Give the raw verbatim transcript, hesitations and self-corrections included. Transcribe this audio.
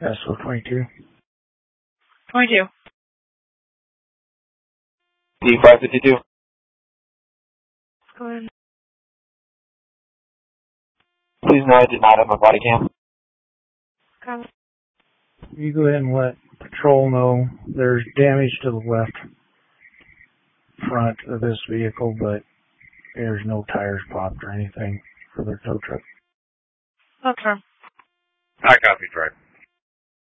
S O twenty-two. twenty-two. D five fifty-two. Go ahead. Please know I did not have my body cam. Copy. You go ahead and let patrol know there's damage to the left front of this vehicle, but there's no tires popped or anything for their tow truck. Confirm. I copy, driver.